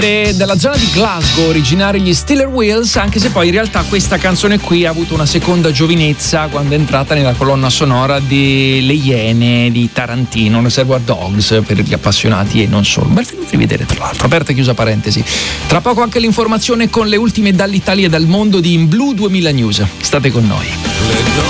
Dalla zona di Glasgow, originari gli Steeler Wheels, anche se poi in realtà questa canzone qui ha avuto una seconda giovinezza quando è entrata nella colonna sonora di Le Iene di Tarantino, Reservoir Dogs, per gli appassionati e non solo. Bel film da rivedere, tra l'altro, aperta e chiusa parentesi. Tra poco anche l'informazione con le ultime dall'Italia e dal mondo di In Blue 2000 News. State con noi.